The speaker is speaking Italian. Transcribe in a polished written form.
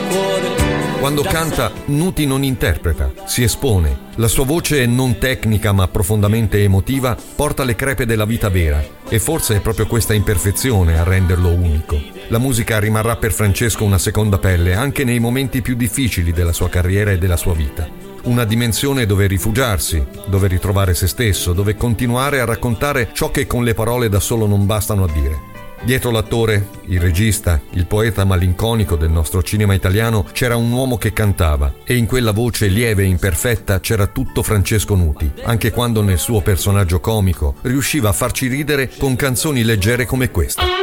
Quando canta, Nuti non interpreta, si espone. La sua voce non tecnica ma profondamente emotiva porta le crepe della vita vera e forse è proprio questa imperfezione a renderlo unico. La musica rimarrà per Francesco una seconda pelle anche nei momenti più difficili della sua carriera e della sua vita. Una dimensione dove rifugiarsi, dove ritrovare se stesso, dove continuare a raccontare ciò che con le parole da solo non bastano a dire. Dietro l'attore, il regista, il poeta malinconico del nostro cinema italiano c'era un uomo che cantava e in quella voce lieve e imperfetta c'era tutto Francesco Nuti, anche quando nel suo personaggio comico riusciva a farci ridere con canzoni leggere come questa.